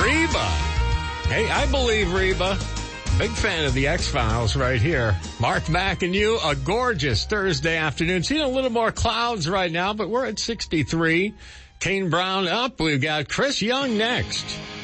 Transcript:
Reba. Hey, I believe Reba. Big fan of the X-Files right here. Mark Mack and you, a gorgeous Thursday afternoon. Seeing a little more clouds right now, but we're at 63. Kane Brown up. We've got Chris Young next.